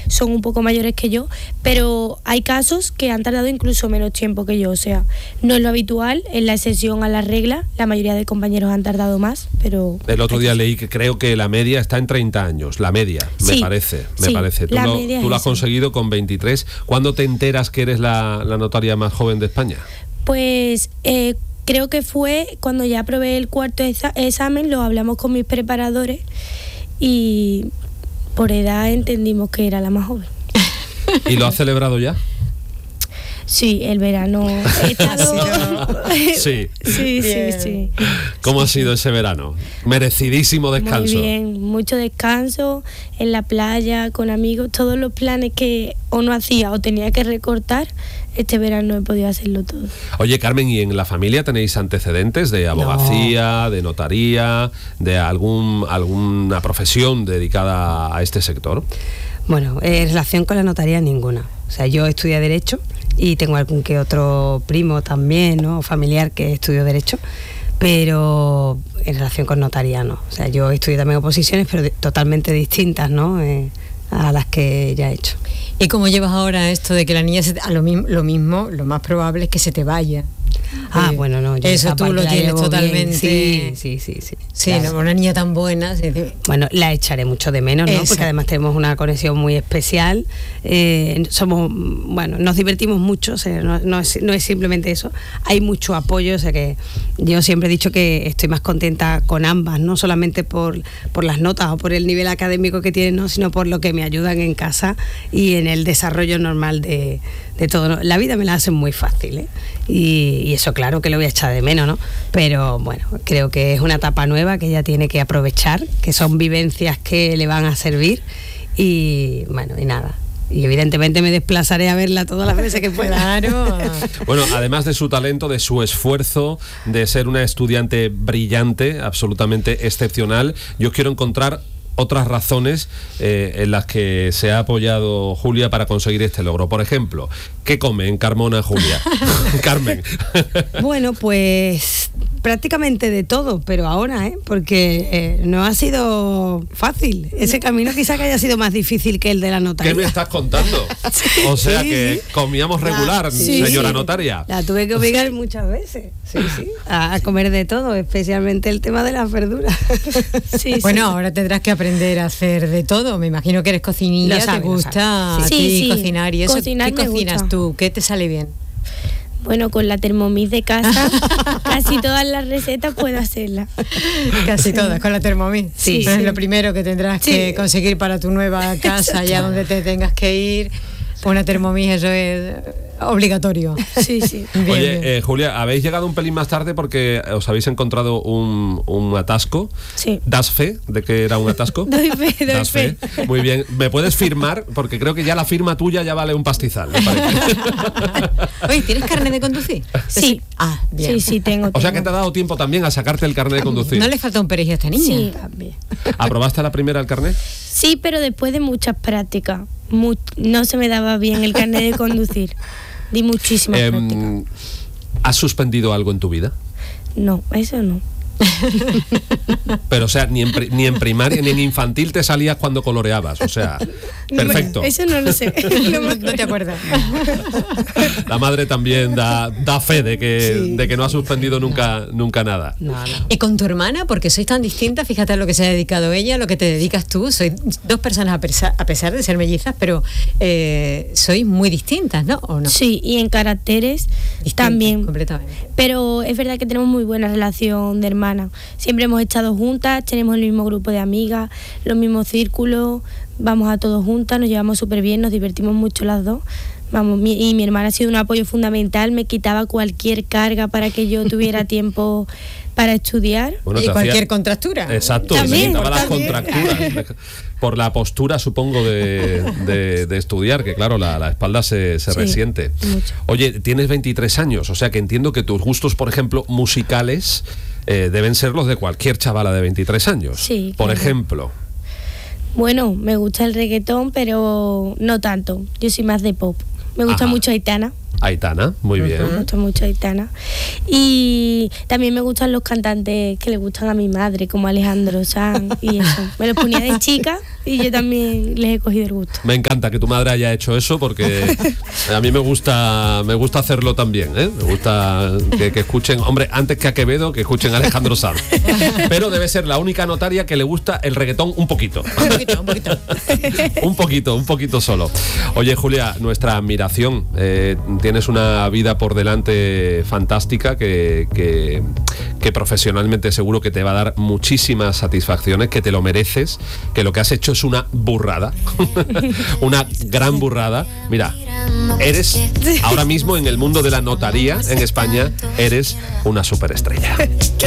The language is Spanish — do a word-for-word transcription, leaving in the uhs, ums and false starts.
son un poco mayores que yo, pero hay casos que han tardado incluso menos tiempo que yo, o sea, no es lo habitual, en la excepción a la regla, la mayoría de compañeros han tardado más, pero... El otro día leí que creo que la media está en treinta años, la media, me sí, parece, me sí, parece. Tú, la lo, media tú lo has esa. conseguido con veintitrés. ¿Cuándo te enteras que eres la, la notaria más joven de España? Pues eh, creo que fue cuando ya aprobé el cuarto exa- examen, lo hablamos con mis preparadores y por edad entendimos que era la más joven. ¿Y lo has celebrado ya? Sí, el verano he estado... Sí. sí, sí, sí. ¿Cómo ha sido ese verano? Merecidísimo descanso. Muy bien, mucho descanso en la playa, con amigos, todos los planes que o no hacía o tenía que recortar, este verano he podido hacerlo todo. Oye, Carmen, ¿y en la familia tenéis antecedentes de abogacía, no. de notaría, de algún alguna profesión dedicada a este sector? Bueno, en relación con la notaría ninguna. O sea, yo estudié Derecho y tengo algún que otro primo también, ¿no? Familiar que estudió Derecho, pero en relación con notaría no. O sea, yo estudié también oposiciones, pero de, totalmente distintas, ¿no? Eh, a las que ya he hecho. ¿Y cómo llevas ahora esto de que la niña, se te, a lo, mismo, lo mismo, lo más probable es que se te vaya? Ah, eh, bueno, no. Yo eso tú lo tienes totalmente. Sí, sí, sí, sí. Sí, no, una niña tan buena. Sí, sí. Bueno, la echaré mucho de menos, ¿no? Exacto. Porque además tenemos una conexión muy especial. Eh, somos, bueno, nos divertimos mucho, o sea, no, no, es, no es simplemente eso. Hay mucho apoyo, o sea que yo siempre he dicho que estoy más contenta con ambas, no solamente por, por las notas o por el nivel académico que tienen, ¿no? Sino por lo que me ayudan en casa y en el desarrollo normal de, de todo, ¿no? La vida me la hacen muy fácil, ¿eh? Y, y eso claro que lo voy a echar de menos, ¿no? Pero bueno, creo que es una etapa nueva que ella tiene que aprovechar, que son vivencias que le van a servir y bueno, y nada. Y evidentemente me desplazaré a verla todas las veces que pueda. Claro. Bueno, además de su talento, de su esfuerzo, de ser una estudiante brillante, absolutamente excepcional, yo quiero encontrar otras razones eh, en las que se ha apoyado Julia para conseguir este logro. Por ejemplo, ¿qué come en Carmona Julia? Carmen. Bueno, pues prácticamente de todo, pero ahora, ¿eh? Porque eh, no ha sido fácil. Ese camino quizá que haya sido más difícil que el de la notaría. ¿Qué me estás contando? O sea sí, que sí. comíamos regular, La, sí, señora sí. notaria. La tuve que obligar muchas veces, sí, sí, a, a comer de todo, especialmente el tema de las verduras. Sí, bueno, sí. ahora tendrás que aprender a hacer de todo. Me imagino que eres cocinilla, Lo sabe, te gusta lo sabe. a Sí, ti sí, cocinar y eso. cocinar ¿Qué me cocinas gusta. tú? ¿Qué te sale bien? Bueno, con la Thermomix de casa, casi todas las recetas puedo hacerlas. Casi todas, con la Thermomix. Sí, Eso es sí. lo primero que tendrás Sí. que conseguir para tu nueva casa, allá donde te tengas que ir. Una Thermomix, eso es obligatorio. Sí, sí. Bien, Oye, bien. eh, Julia, habéis llegado un pelín más tarde porque os habéis encontrado un, un atasco. Sí. ¿Das fe de que era un atasco? Doy fe, doy ¿Das fe? fe. Muy bien. ¿Me puedes firmar? Porque creo que ya la firma tuya ya vale un pastizal, me parece. Oye, ¿tienes carnet de conducir? Sí. Ah, bien. Sí, sí, tengo. O sea que te tengo. ha dado tiempo también a sacarte el carnet de conducir. ¿No le falta un perejil a esta niña? Sí. También. ¿Aprobaste la primera el carnet? Sí, pero después de muchas prácticas. Mu- no se me daba bien el carnet de conducir. Di muchísimas Em, prácticas. ¿Has suspendido algo en tu vida? No, eso no. Pero, o sea, ni en, pri- ni en primaria ni en infantil te salías cuando coloreabas. O sea, perfecto. Eso no lo sé. No, me No te acuerdas. La madre también da, da fe de que, Sí, de que no ha suspendido nunca, nunca nada. No, no. Y con tu hermana, porque sois tan distintas, fíjate a lo que se ha dedicado ella, a lo que te dedicas tú. Sois dos personas a pesar, a pesar de ser mellizas, pero eh, sois muy distintas, ¿no? ¿O no? Sí, y en caracteres Distintas, también. completamente. Pero es verdad que tenemos muy buena relación de hermanas. Siempre hemos estado juntas, tenemos el mismo grupo de amigas, los mismos círculos, vamos a todos juntas, nos llevamos súper bien, nos divertimos mucho las dos. Vamos, mi, y mi hermana ha sido un apoyo fundamental, me quitaba cualquier carga para que yo tuviera tiempo para estudiar. Bueno, y te cualquier hacía- contractura. Exacto, También, se quitaba las también. contracturas. Por la postura, supongo, de, de, de estudiar, que claro, la, la espalda se, se Sí, resiente. mucho. Oye, tienes veintitrés años, o sea que entiendo que tus gustos, por ejemplo, musicales, eh, deben ser los de cualquier chavala de veintitrés años. Sí, Por claro. ejemplo. Bueno, me gusta el reggaetón, pero no tanto. Yo soy más de pop. Me gusta Ajá. mucho Aitana. Aitana, muy bien. Me gusta mucho Aitana. Y también me gustan los cantantes que le gustan a mi madre, como Alejandro Sanz y eso. Me los ponía de chica y yo también les he cogido el gusto. Me encanta que tu madre haya hecho eso porque a mí me gusta me gusta hacerlo también, ¿eh? Me gusta que, que escuchen, hombre, antes que a Quevedo, que escuchen a Alejandro Sanz. Pero debe ser la única notaria que le gusta el reggaetón un poquito. Un poquito, un poquito. un poquito, un poquito solo. Oye, Julia, nuestra admiración. Eh, tienes una vida por delante fantástica que, que, que profesionalmente seguro que te va a dar muchísimas satisfacciones, que te lo mereces, que lo que has hecho es una burrada. Una gran burrada. Mira, eres ahora mismo en el mundo de la notaría en España, eres una superestrella.